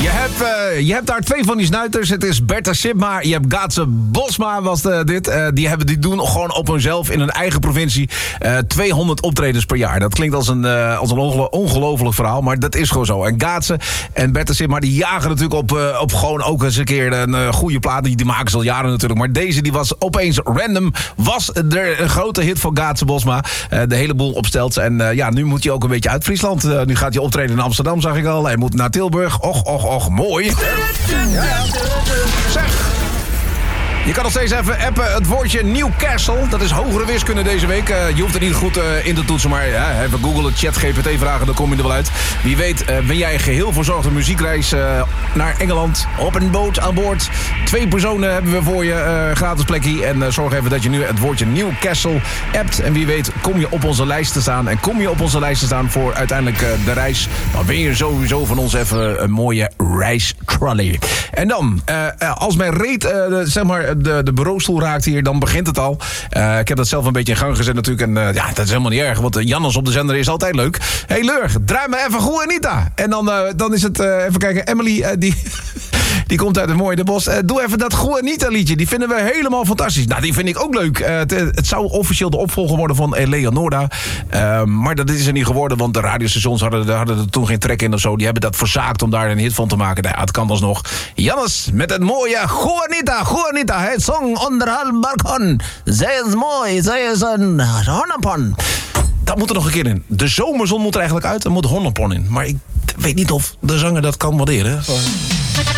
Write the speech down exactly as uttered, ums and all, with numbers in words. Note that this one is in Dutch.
Je hebt, uh, je hebt daar twee van die snuiters. Het is Bertha Sipma. Je hebt Gaatse Bosma, was de, dit. Uh, die, hebben, die doen gewoon op hunzelf in hun eigen provincie uh, tweehonderd optredens per jaar. Dat klinkt als een, uh, als een ongelo- ongelooflijk verhaal, maar dat is gewoon zo. En Gaatse en Bertha Sipma, die jagen natuurlijk op, uh, op gewoon ook eens een keer een uh, goede plaat. Die, die maken ze al jaren natuurlijk. Maar deze die was opeens random. Was er een grote hit van Gaatse Bosma. Uh, de hele boel opstelt. En uh, ja, nu moet hij ook een beetje uit Friesland. Uh, nu gaat hij optreden in Amsterdam, zag ik al. Hij moet naar Tilburg. Och, och, och, mooi. Ja, ja. Zeg. Je kan nog steeds even appen het woordje Newcastle. Dat is hogere wiskunde deze week. Uh, je hoeft er niet goed uh, in te toetsen, maar ja, even googlen, chat, G P T vragen, dan kom je er wel uit. Wie weet uh, ben jij een geheel verzorgde muziekreis uh, naar Engeland. Op een boot aan boord. Twee personen hebben we voor je, uh, gratis plekje. En uh, zorg even dat je nu het woordje Newcastle appt. En wie weet kom je op onze lijst te staan. En kom je op onze lijst te staan voor uiteindelijk uh, de reis. Dan ben je sowieso van ons even een mooie reistrolley. En dan, uh, als mijn reet, uh, de, zeg maar... De, de bureaustoel raakt hier, dan begint het al. Uh, ik heb dat zelf een beetje in gang gezet natuurlijk. En uh, ja, dat is helemaal niet erg, want uh, Jannes op de zender is altijd leuk. Hé hey, Leur, draai me even goed, Anita. En dan, uh, dan is het, uh, even kijken, Emily, uh, die... Die komt uit het mooie De Bos. Uh, doe even dat Goe Anita liedje. Die vinden we helemaal fantastisch. Nou, die vind ik ook leuk. Uh, het, het zou officieel de opvolger worden van Eleonorda. Uh, maar dat is er niet geworden, want de radiostations hadden, hadden er toen geen trek in of zo. Die hebben dat verzaakt om daar een hit van te maken. Nou, het kan alsnog. Jannes met het mooie Goe Anita, Goe Anita. Het song onder het balkon. Zij is mooi, zij is een honnepon. Dat moet er nog een keer in. De zomerzon moet er eigenlijk uit. Er moet honnepon in. Maar ik weet niet of de zanger dat kan waarderen.